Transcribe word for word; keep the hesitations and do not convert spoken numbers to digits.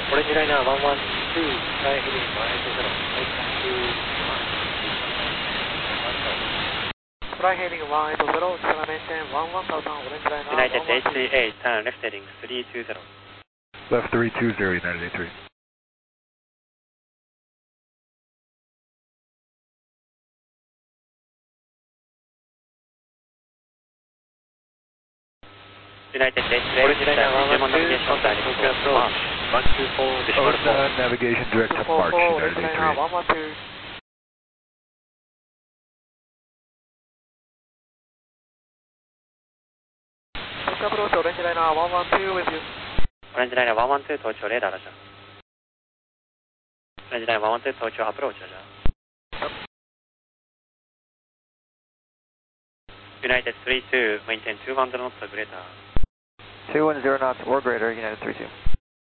Orange Liner one one two, fly heading right to zero, eight one two one, fly heading right to zero, maintain one one thousand, Orange Liner United H three eight, turn left heading three two zero. Left three two zero, United A three. United H three eight, Orange Liner one one two, contact Tokyo approach, one two four, decimal four. Osa navigation direct to March, Orange United A Liner three. one one two. Tokyo approach, Orange Liner one one two with you. Orange Liner one one two, 도쿄 레이더 라자. Orange Liner one one two, 도쿄 approach 라자. United three two, maintain two hundred knots greater. two one zero knots or greater, United three two.